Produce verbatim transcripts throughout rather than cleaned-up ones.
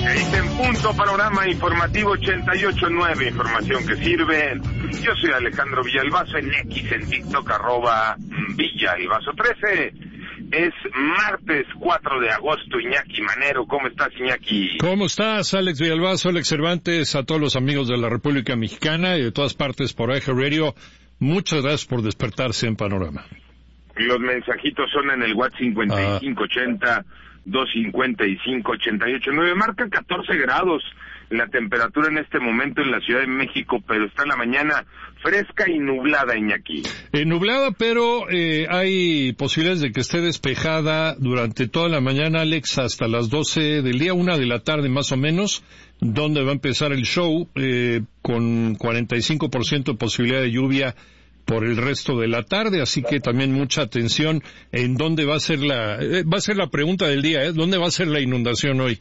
Seis en punto, panorama informativo ochenta y ocho nueve, información que sirve. Yo soy Alejandro Villalbazo, en X, en TikTok, arroba Villalbazo trece. Es martes cuatro de agosto, Iñaki Manero. ¿Cómo estás, Iñaki? ¿Cómo estás, Alex Villalbazo, Alex Cervantes, a todos los amigos de la República Mexicana y de todas partes por Eje Radio? Muchas gracias por despertarse en Panorama. Los mensajitos son en el WhatsApp cincuenta y cinco ochenta, doscientos cincuenta y cinco, ochenta y ocho nueve. Marca catorce grados la temperatura en este momento en la Ciudad de México, pero está en la mañana fresca y nublada, Iñaki. Eh, nublada, pero eh, hay posibilidades de que esté despejada durante toda la mañana, Alex, hasta las doce del día, una de la tarde más o menos, donde va a empezar el show, eh, con cuarenta y cinco por ciento de posibilidad de lluvia por el resto de la tarde, así que también mucha atención en dónde va a ser la, eh, va a ser la pregunta del día, ¿eh? ¿Dónde va a ser la inundación hoy?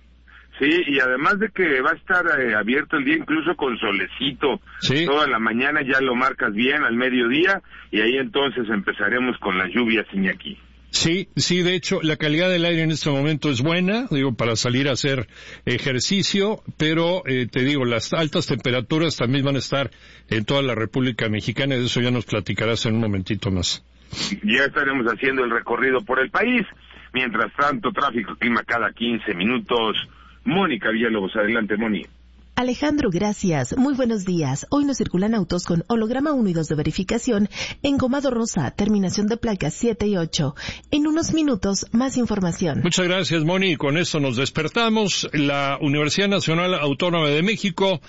Sí, y además de que va a estar eh, abierto el día incluso con solecito, ¿sí? Toda la mañana ya lo marcas bien al mediodía, y ahí entonces empezaremos con las lluvias, Iñaki. Sí, sí, de hecho, la calidad del aire en este momento es buena, digo, para salir a hacer ejercicio, pero eh, te digo, las altas temperaturas también van a estar en toda la República Mexicana, y de eso ya nos platicarás en un momentito más. Ya estaremos haciendo el recorrido por el país. Mientras tanto, tráfico, clima cada quince minutos. Mónica Villalobos, adelante, Moni. Alejandro, gracias. Muy buenos días. Hoy nos circulan autos con holograma uno y dos de verificación, engomado rosa, terminación de placas siete y ocho. En unos minutos, más información. Muchas gracias, Moni. Con esto nos despertamos. La Universidad Nacional Autónoma de México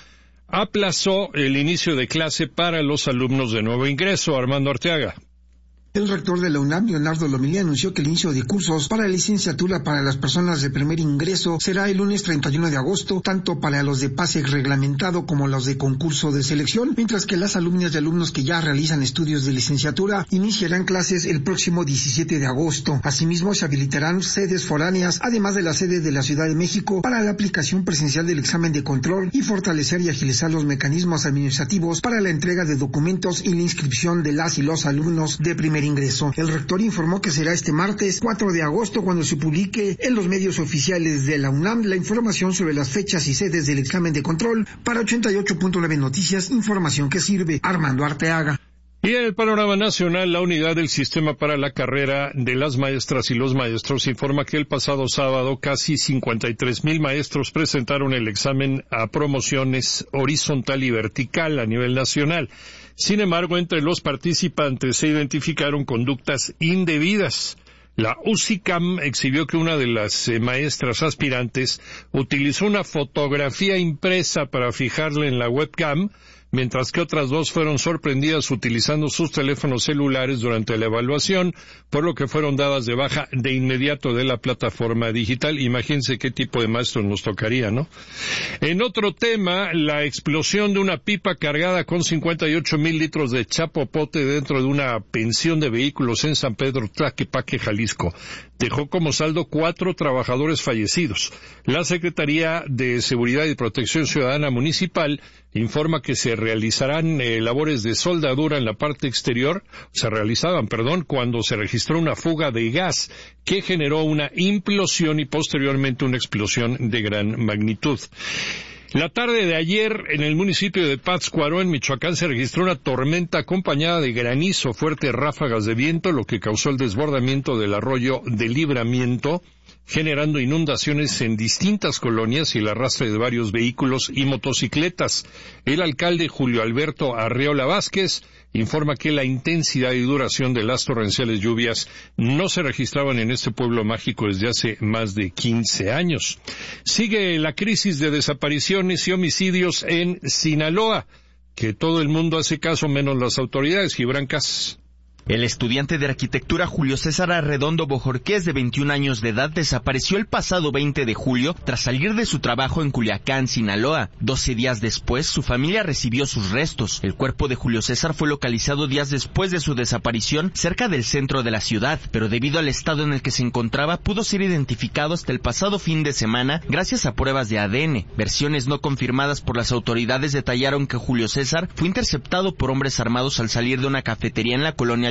aplazó el inicio de clase para los alumnos de nuevo ingreso. Armando Arteaga. El rector de la UNAM, Leonardo Lomelí, anunció que el inicio de cursos para la licenciatura para las personas de primer ingreso será el lunes treinta y uno de agosto, tanto para los de pase reglamentado como los de concurso de selección, mientras que las alumnas y alumnos que ya realizan estudios de licenciatura iniciarán clases el próximo diecisiete de agosto. Asimismo, se habilitarán sedes foráneas, además de la sede de la Ciudad de México, para la aplicación presencial del examen de control y fortalecer y agilizar los mecanismos administrativos para la entrega de documentos y la inscripción de las y los alumnos de primer ingreso. El rector informó que será este martes cuatro de agosto cuando se publique en los medios oficiales de la UNAM la información sobre las fechas y sedes del examen de control. Para ochenta y ocho punto nueve Noticias, información que sirve. Armando Arteaga. Y en el panorama nacional, la unidad del sistema para la carrera de las maestras y los maestros informa que el pasado sábado casi cincuenta y tres mil maestros presentaron el examen a promociones horizontal y vertical a nivel nacional. Sin embargo, entre los participantes se identificaron conductas indebidas. La U C I C A M exhibió que una de las eh, maestras aspirantes utilizó una fotografía impresa para fijarla en la webcam, mientras que otras dos fueron sorprendidas utilizando sus teléfonos celulares durante la evaluación, por lo que fueron dadas de baja de inmediato de la plataforma digital. Imagínense qué tipo de maestros nos tocaría, ¿no? En otro tema, la explosión de una pipa cargada con cincuenta y ocho mil litros de chapopote dentro de una pensión de vehículos en San Pedro Tlaquepaque, Jalisco, dejó como saldo cuatro trabajadores fallecidos. La Secretaría de Seguridad y Protección Ciudadana Municipal informa que se realizarán eh, labores de soldadura en la parte exterior, se realizaban, perdón, cuando se registró una fuga de gas que generó una implosión y posteriormente una explosión de gran magnitud. La tarde de ayer, en el municipio de Pátzcuaro, en Michoacán, se registró una tormenta acompañada de granizo, fuertes ráfagas de viento, lo que causó el desbordamiento del arroyo de Libramiento, generando inundaciones en distintas colonias y el arrastre de varios vehículos y motocicletas. El alcalde Julio Alberto Arreola Vázquez informa que la intensidad y duración de las torrenciales lluvias no se registraban en este pueblo mágico desde hace más de quince años. Sigue la crisis de desapariciones y homicidios en Sinaloa, que todo el mundo hace caso menos las autoridades. Gibran Casas. El estudiante de arquitectura Julio César Arredondo Bojorquez, de veintiún años de edad, desapareció el pasado veinte de julio tras salir de su trabajo en Culiacán, Sinaloa. Doce días después, su familia recibió sus restos. El cuerpo de Julio César fue localizado días después de su desaparición cerca del centro de la ciudad, pero debido al estado en el que se encontraba, pudo ser identificado hasta el pasado fin de semana gracias a pruebas de A D N. Versiones no confirmadas por las autoridades detallaron que Julio César fue interceptado por hombres armados al salir de una cafetería en la colonia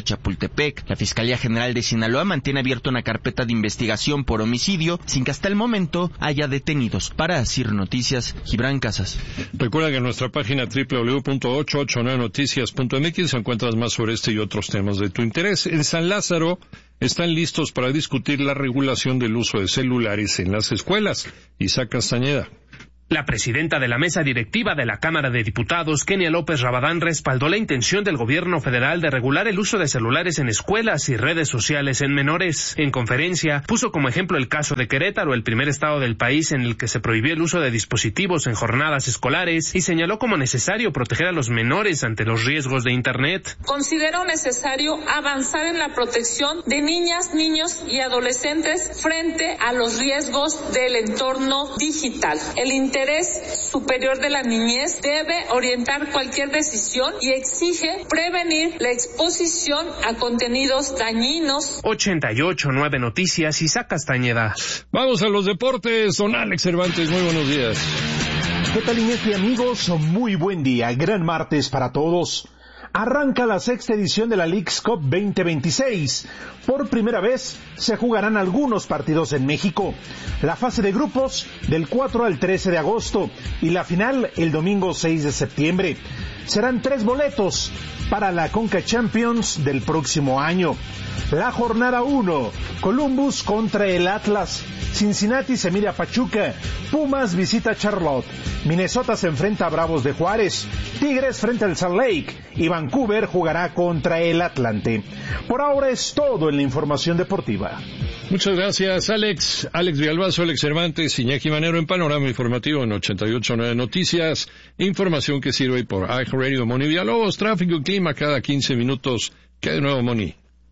Chapultepec. La Fiscalía General de Sinaloa mantiene abierta una carpeta de investigación por homicidio sin que hasta el momento haya detenidos. Para Asir Noticias, Gibran Casas. Recuerda que en nuestra página doble u doble u doble u punto ochocientos ochenta y nueve noticias punto m x encuentras más sobre este y otros temas de tu interés. En San Lázaro están listos para discutir la regulación del uso de celulares en las escuelas. Isaac Castañeda. La presidenta de la mesa directiva de la Cámara de Diputados, Kenia López Rabadán, respaldó la intención del gobierno federal de regular el uso de celulares en escuelas y redes sociales en menores. En conferencia, puso como ejemplo el caso de Querétaro, el primer estado del país en el que se prohibió el uso de dispositivos en jornadas escolares, y señaló como necesario proteger a los menores ante los riesgos de Internet. Considero necesario avanzar en la protección de niñas, niños y adolescentes frente a los riesgos del entorno digital. El El interés superior de la niñez debe orientar cualquier decisión y exige prevenir la exposición a contenidos dañinos. ochenta y ocho punto nueve Noticias, Isaac Castañeda. Vamos a los deportes, don Alex Cervantes, muy buenos días. ¿Qué tal, Iñaki, amigos? Muy buen día, gran martes para todos. Arranca la sexta edición de la Leagues Cup veinte veintiséis. Por primera vez se jugarán algunos partidos en México. La fase de grupos del cuatro al trece de agosto y la final el domingo seis de septiembre. Serán tres boletos para la Conca Champions del próximo año. La jornada uno, Columbus contra el Atlas, Cincinnati se mide a Pachuca, Pumas visita a Charlotte, Minnesota se enfrenta a Bravos de Juárez, Tigres frente al Salt Lake y Vancouver jugará contra el Atlante. Por ahora es todo en la información deportiva. Muchas gracias, Alex. Alex Villalbazo, Alex Cervantes, Iñaki Manero en Panorama Informativo en ochenta y ocho punto nueve Noticias. Información que sirve por iHeartRadio. Moni Villalobos, tráfico y clima cada quince minutos. ¿Qué de nuevo, Moni?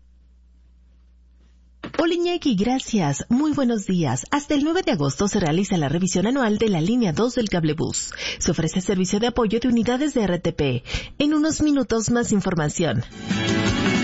Hola Iñaki, gracias. Muy buenos días. Hasta el nueve de agosto se realiza la revisión anual de la línea dos del cablebús. Se ofrece servicio de apoyo de unidades de R T P. En unos minutos más información.